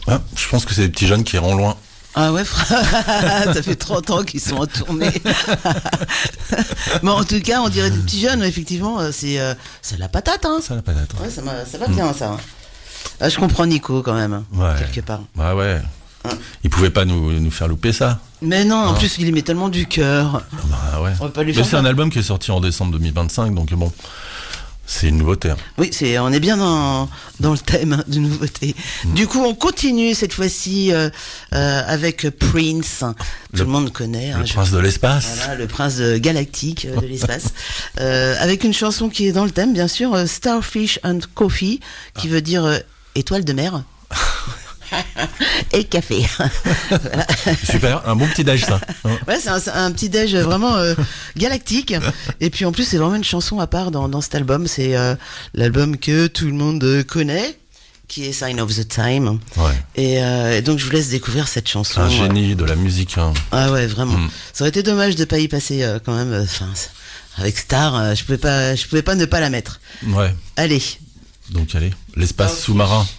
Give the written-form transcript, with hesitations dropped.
Ah, je pense que c'est des petits jeunes qui iront loin. Ah ouais, ça fait 30 ans qu'ils sont en tournée. Bon, en tout cas, on dirait des petits jeunes, effectivement, c'est la patate, hein. Ça la patate. Ouais, ça va bien, ça. Ah, je comprends Nico, quand même, Ouais. quelque part. Bah ouais. Il pouvait pas nous faire louper ça. Mais non, en plus, il y met tellement du cœur. Bah ouais. On va pas lui Mais faire c'est un album qui est sorti en décembre 2025, donc bon, c'est une nouveauté. Oui, on est bien dans le thème de nouveauté. Du coup, on continue cette fois-ci avec Prince. Tout le monde connaît. Le prince de l'espace. Voilà, le prince galactique de l'espace. Avec une chanson qui est dans le thème, bien sûr, Starfish and Coffee, qui veut dire étoile de mer. Et café. Voilà. Super, un bon petit déj ça. Ouais, c'est un petit déj vraiment galactique. Et puis en plus, c'est vraiment une chanson à part dans cet album. C'est l'album que tout le monde connaît, qui est Sign of the Time. Ouais. Et donc je vous laisse découvrir cette chanson. Un génie de la musique. Hein. Ah ouais, vraiment. Ça aurait été dommage de pas y passer quand même. Enfin, avec Star, je pouvais pas ne pas la mettre. Ouais. Allez. Donc allez, l'espace sous-marin.